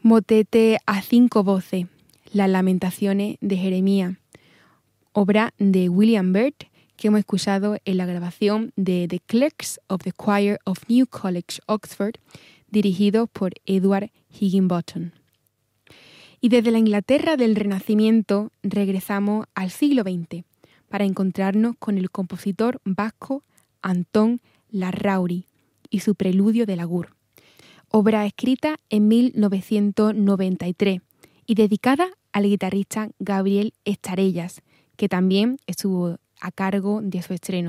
Motete a 5 voces, Las Lamentaciones de Jeremías, obra de William Byrd, que hemos escuchado en la grabación de The Clerks of the Choir of New College, Oxford, dirigido por Edward Higginbotham. Y desde la Inglaterra del Renacimiento regresamos al siglo XX para encontrarnos con el compositor vasco Antón Larrauri y su Preludio del Agur, obra escrita en 1993 y dedicada al guitarrista Gabriel Estarellas, que también estuvo a cargo de su estreno.